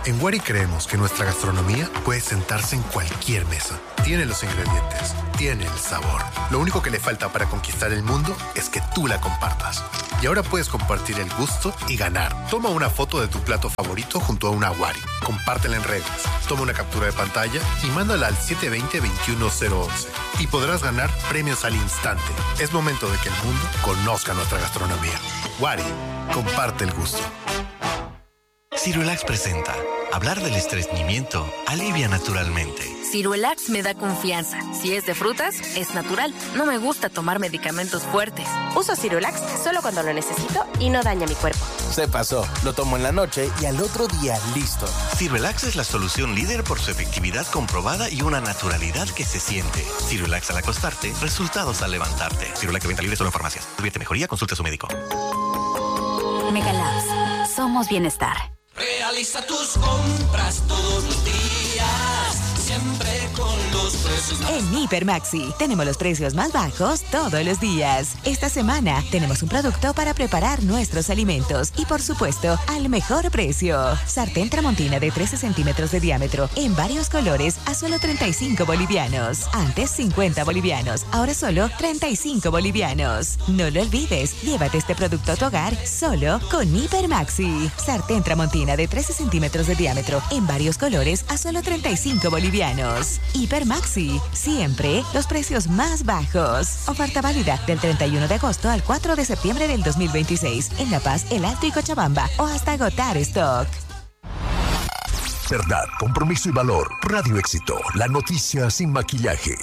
En Wari creemos que nuestra gastronomía puede sentarse en cualquier mesa. Tiene los ingredientes, tiene el sabor. Lo único que le falta para conquistar el mundo es que tú la compartas. Y ahora puedes compartir el gusto y ganar. Toma una foto de tu plato favorito junto a una Wari. Compártela en redes. Toma una captura de pantalla y mándala al 720-21011. Y podrás ganar premios al instante. Es momento de que el mundo conozca nuestra gastronomía. Wari, comparte el gusto. Ciruelax presenta. Hablar del estreñimiento alivia naturalmente. Ciruelax me da confianza. Si es de frutas, es natural. No me gusta tomar medicamentos fuertes. Uso Ciruelax solo cuando lo necesito y no daña mi cuerpo. Se pasó. Lo tomo en la noche y al otro día listo. Ciruelax es la solución líder por su efectividad comprobada y una naturalidad que se siente. Ciruelax al acostarte, resultados al levantarte. Ciruelax de venta libre solo en farmacias. Si tuviera mejoría, consulte a su médico. Megalabs. Somos bienestar. Realiza tus compras todos los días, siempre con los precios más. En Hiper Maxi tenemos los precios más bajos todos los días. Esta semana tenemos un producto para preparar nuestros alimentos y, por supuesto, al mejor precio. Sartén Tramontina de 13 centímetros de diámetro en varios colores a solo 35 bolivianos. Antes 50 bolivianos, ahora solo 35 bolivianos. No lo olvides, llévate este producto a tu hogar solo con Hiper Maxi. Sartén Tramontina de 13 centímetros de diámetro en varios colores a solo 35 bolivianos. Hiper Maxi, siempre los precios más bajos. Oferta válida del 31 de agosto al 4 de septiembre del 2026 en La Paz, El Alto y Cochabamba o hasta agotar stock. Verdad, compromiso y valor. Radio Éxito, la noticia sin maquillaje.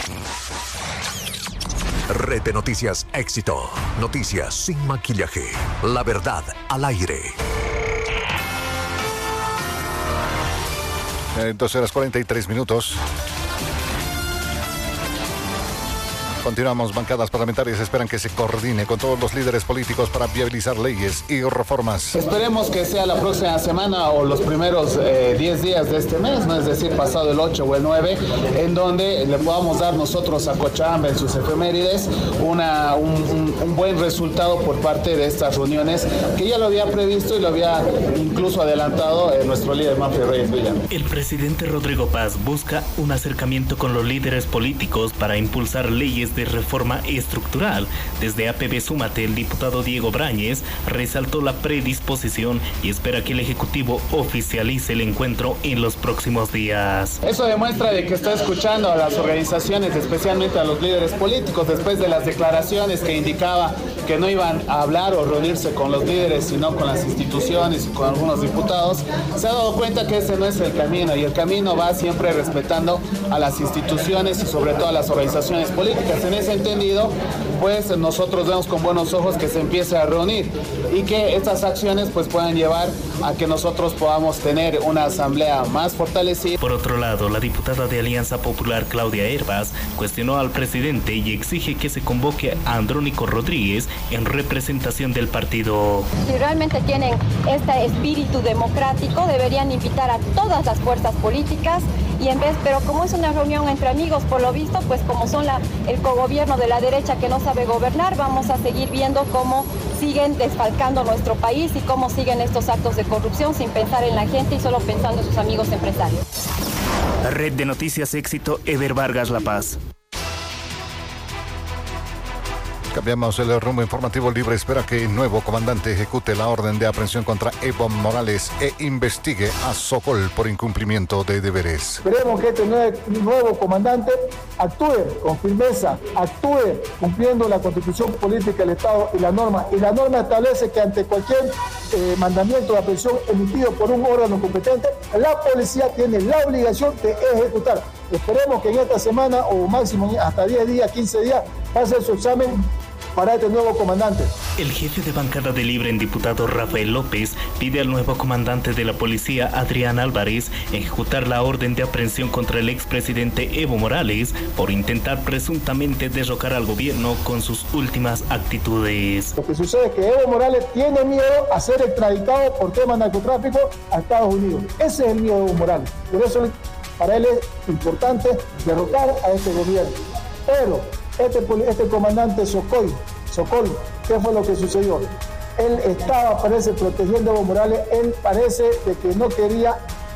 Red de Noticias Éxito. Noticias sin maquillaje. La verdad al aire. 12:43. Continuamos. Bancadas parlamentarias esperan que se coordine con todos los líderes políticos para viabilizar leyes y reformas. Esperemos que sea la próxima semana o los primeros 10 días de este mes, ¿no? Es decir, pasado el 8 o el 9, en donde le podamos dar nosotros a Cochabamba en sus efemérides un buen resultado por parte de estas reuniones, que ya lo había previsto y lo había incluso adelantado nuestro líder Manfred Reyes Villa. El presidente Rodrigo Paz busca un acercamiento con los líderes políticos para impulsar leyes de reforma estructural. Desde APB Súmate, el diputado Diego Brañez resaltó la predisposición y espera que el Ejecutivo oficialice el encuentro en los próximos días. Eso demuestra de que está escuchando a las organizaciones, especialmente a los líderes políticos, después de las declaraciones que indicaba que no iban a hablar o reunirse con los líderes, sino con las instituciones y con algunos diputados. Se ha dado cuenta que ese no es el camino, y el camino va siempre respetando a las instituciones y sobre todo a las organizaciones políticas. En ese entendido, pues nosotros vemos con buenos ojos que se empiece a reunir y que estas acciones pues puedan llevar a que nosotros podamos tener una asamblea más fortalecida. Por otro lado, la diputada de Alianza Popular Claudia Herbas cuestionó al presidente y exige que se convoque a Andrónico Rodríguez en representación del partido. Si realmente tienen este espíritu democrático, deberían invitar a todas las fuerzas políticas y pero como es una reunión entre amigos, por lo visto, pues como son el cogobierno de la derecha que no sabe gobernar, vamos a seguir viendo cómo siguen desfalcando nuestro país y cómo siguen estos actos de corrupción sin pensar en la gente y solo pensando en sus amigos empresarios. Red de Noticias Éxito, Ever Vargas, La Paz. Cambiamos el rumbo informativo. Libre espera que el nuevo comandante ejecute la orden de aprehensión contra Evo Morales e investigue a Sokol por incumplimiento de deberes. Esperemos que este nuevo comandante actúe con firmeza, actúe cumpliendo la Constitución política del Estado y la norma. Y la norma establece que ante cualquier mandamiento de aprehensión emitido por un órgano competente, la policía tiene la obligación de ejecutar. Esperemos que en esta semana o máximo hasta 10 días, 15 días, pase su examen para este nuevo comandante. El jefe de bancada de Libre en diputado Rafael López pide al nuevo comandante de la policía, Adrián Álvarez, ejecutar la orden de aprehensión contra el expresidente Evo Morales por intentar presuntamente derrocar al gobierno con sus últimas actitudes. Lo que sucede es que Evo Morales tiene miedo a ser extraditado por temas de narcotráfico a Estados Unidos. Ese es el miedo de Evo Morales. Por eso para él es importante derrocar a este gobierno. Pero este comandante Sokol, ¿qué fue lo que sucedió? Él estaba, parece, protegiendo a Evo Morales. Él parece de que no quería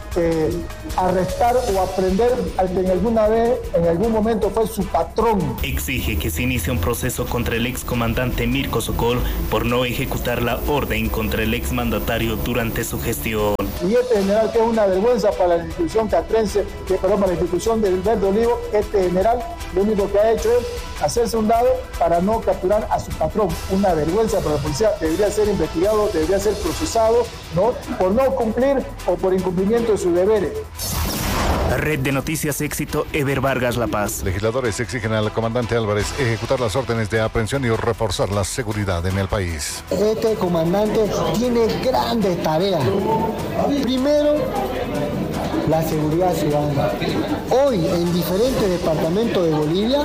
arrestar o aprender al que en algún momento fue su patrón. Exige que se inicie un proceso contra el excomandante Mirko Sokol por no ejecutar la orden contra el exmandatario durante su gestión. Y este general, que es una vergüenza para la institución castrense, para la institución del Verde Olivo, este general lo único que ha hecho es hacerse un lado para no capturar a su patrón. Una vergüenza para la policía. Debería ser investigado, debería ser procesado, ¿no?, por no cumplir o por incumplimiento de sus deberes. Red de Noticias Éxito, Eber Vargas, La Paz. Legisladores exigen al comandante Álvarez ejecutar las órdenes de aprehensión y reforzar la seguridad en el país. Este comandante tiene grandes tareas. Primero, la seguridad ciudadana. Hoy, en diferentes departamentos de Bolivia,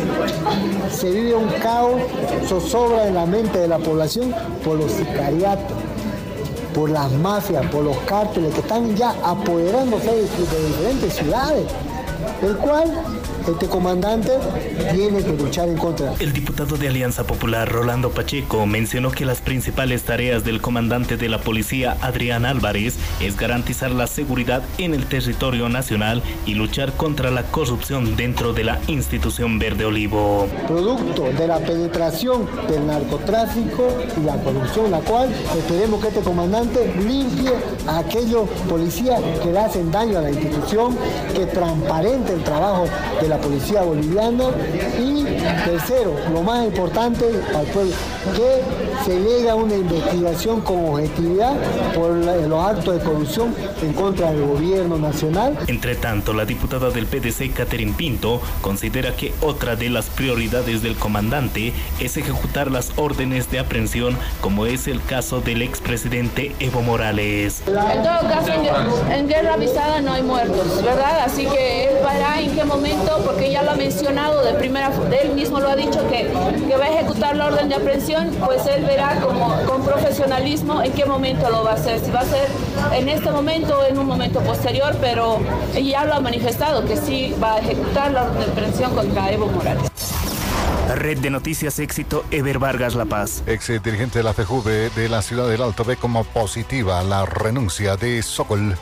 se vive un caos, zozobra en la mente de la población por los sicariatos, por las mafias, por los cárteles que están ya apoderándose de diferentes ciudades, el cual este comandante tiene que luchar en contra. El diputado de Alianza Popular, Rolando Pacheco, mencionó que las principales tareas del comandante de la policía, Adrián Álvarez, es garantizar la seguridad en el territorio nacional y luchar contra la corrupción dentro de la institución Verde Olivo. Producto de la penetración del narcotráfico y la corrupción, la cual esperemos que este comandante limpie a aquellos policías que le hacen daño a la institución, que transparente el trabajo de la policía boliviana. Y tercero, lo más importante para el pueblo, que se le haga una investigación con objetividad por los actos de corrupción en contra del gobierno nacional. Entre tanto, la diputada del PDC, Catherine Pinto, considera que otra de las prioridades del comandante es ejecutar las órdenes de aprehensión, como es el caso del expresidente Evo Morales. En todo caso, en guerra avisada no hay muertos, ¿verdad? Así que él verá en qué momento, porque ya lo ha mencionado de primera, él mismo lo ha dicho que va a ejecutar la orden de aprehensión, pues él verá con profesionalismo en qué momento lo va a hacer, si va a ser en este momento o en un momento posterior, pero ya lo ha manifestado que sí va a ejecutar la orden de aprehensión contra Evo Morales. Red de Noticias Éxito, Eber Vargas, La Paz. Ex dirigente de la FEJUVE de la ciudad del Alto ve como positiva la renuncia de Sokol.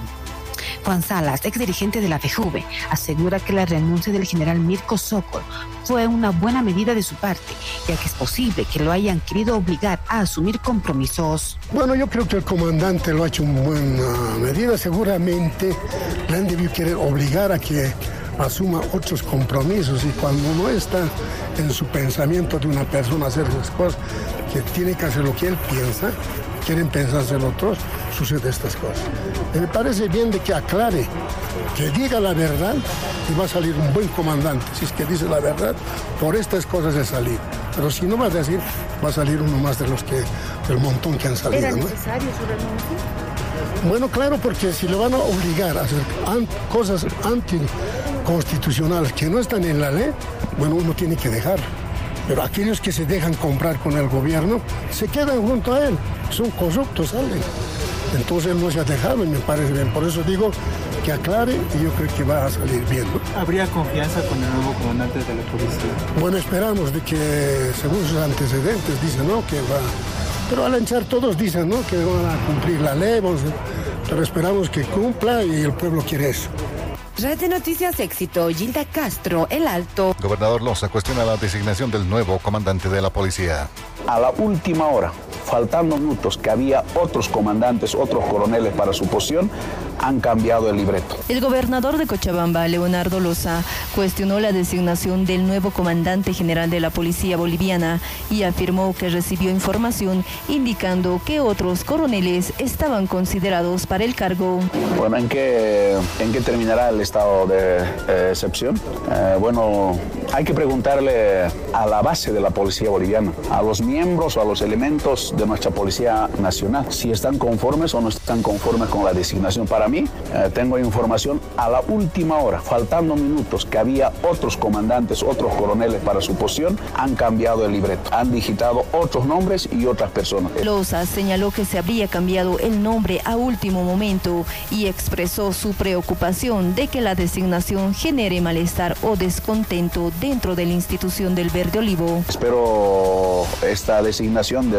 Juan Salas, ex dirigente de la FEJUVE, asegura que la renuncia del general Mirko Sokol fue una buena medida de su parte, ya que es posible que lo hayan querido obligar a asumir compromisos. Bueno, yo creo que el comandante lo ha hecho en buena medida. Seguramente le han debido querer obligar a que asuma otros compromisos, y cuando no está en su pensamiento de una persona hacer las cosas, que tiene que hacer lo que él piensa, quieren pensarse en otros, sucede estas cosas. Me parece bien de que aclare, que diga la verdad, y va a salir un buen comandante. Si es que dice la verdad, por estas cosas de salir. Pero si no va a decir, va a salir uno más de los que, del montón que han salido. ¿Era necesario su renuncia? Bueno, claro, porque si le van a obligar a hacer cosas anticonstitucionales que no están en la ley, bueno, uno tiene que dejar. Pero aquellos que se dejan comprar con el gobierno, se quedan junto a él. Son corruptos, salen. Entonces él no se ha dejado, y me parece bien. Por eso digo que aclare, y yo creo que va a salir bien, ¿no? ¿Habría confianza con el nuevo comandante de la policía? Bueno, esperamos de que, según sus antecedentes, dicen, ¿no?, que va. Pero al entrar todos dicen, ¿no?, que van a cumplir la ley, pero esperamos que cumpla, y el pueblo quiere eso. Red de Noticias Éxito, Gilda Castro, El Alto. Gobernador Loza cuestiona la designación del nuevo comandante de la policía. A la última hora, faltando minutos que había otros comandantes, otros coroneles para su posición, han cambiado el libreto. El gobernador de Cochabamba, Leonardo Loza, cuestionó la designación del nuevo comandante general de la Policía Boliviana y afirmó que recibió información indicando que otros coroneles estaban considerados para el cargo. Bueno, ¿en qué terminará el estado de excepción? Bueno, hay que preguntarle a la base de la Policía Boliviana, a los miembros o a los elementos de nuestra Policía Nacional, si están conformes o no están conformes con la designación. Para mí, tengo información a la última hora, faltando minutos, que había otros comandantes, otros coroneles para su posición, han cambiado el libreto, han digitado otros nombres y otras personas. Loza señaló que se habría cambiado el nombre a último momento y expresó su preocupación de que la designación genere malestar o descontento dentro de la institución del Verde Olivo. Espero esta designación de nuestro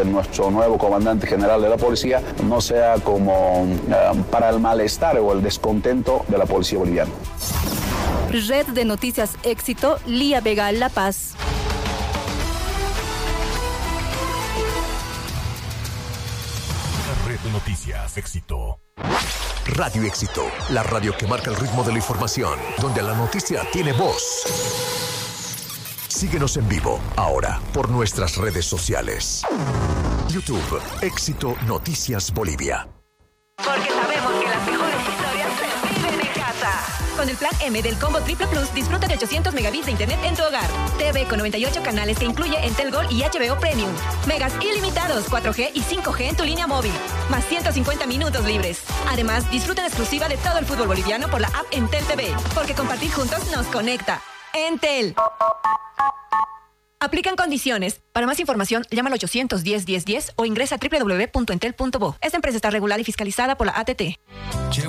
nuevo comandante general de la policía no sea como para el malestar o el descontento de la policía boliviana. Red de Noticias Éxito, Lía Vega, La Paz. Red de Noticias Éxito. Radio Éxito, la radio que marca el ritmo de la información, donde la noticia tiene voz. Síguenos en vivo, ahora, por nuestras redes sociales. YouTube, Éxito Noticias Bolivia. Porque sabemos que las mejores historias se viven en casa. Con el plan M del Combo Triple Plus, disfruta de 800 megabits de internet en tu hogar. TV con 98 canales que incluye Entel Gold y HBO Premium. Megas ilimitados, 4G y 5G en tu línea móvil. Más 150 minutos libres. Además, disfruta en exclusiva de todo el fútbol boliviano por la app Entel TV. Porque compartir juntos nos conecta. Entel. Aplican condiciones. Para más información, llama al 810-1010 o ingresa a www.entel.bo. Esta empresa está regulada y fiscalizada por la ATT.